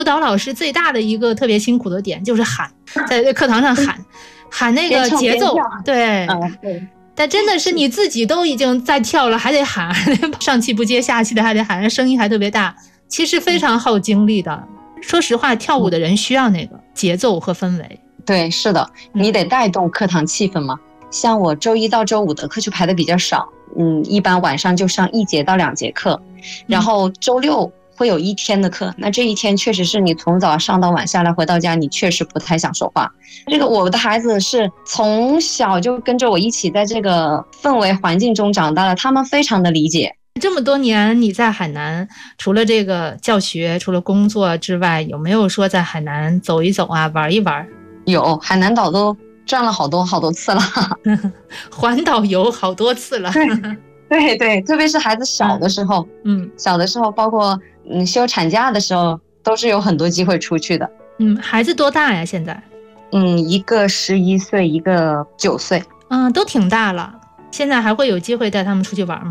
舞蹈老师最大的一个特别辛苦的点就是喊，在课堂上喊那个节奏，对， 对。 但真的是你自己都已经在跳了，还得喊，上气不接下气的还得喊，声音还特别大，其实非常耗精力的。说实话，跳舞的人需要那个节奏和氛围。 对，是的，你得带动课堂气氛嘛。像我周一到周五的课就排的比较少，一般晚上就上1节到2节课，然后周六会有1天的课，那这一天确实是你从早上到晚下来回到家，你确实不太想说话。这个我的孩子是从小就跟着我一起在这个氛围环境中长大了，他们非常的理解。 这么多年你在海南，除了这个教学，除了工作之外，有没有说在海南走一走啊，玩一玩？ 有，海南岛都转了好多次了。 环岛游好多次了。 对对，特别是孩子小的时候，小的时候包括休产假的时候，都是有很多机会出去的。 孩子多大呀现在？ 一个11岁，一个9岁。 都挺大了。现在还会有机会带他们出去玩吗？